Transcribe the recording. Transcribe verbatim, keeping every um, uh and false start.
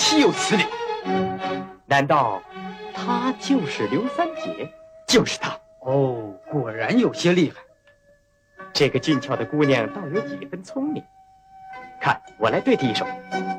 岂有此理！难道他就是刘三姐？ 就是他。 哦，果然有些厉害。 这个俊俏的姑娘倒有几分聪明。看，我来对她一手。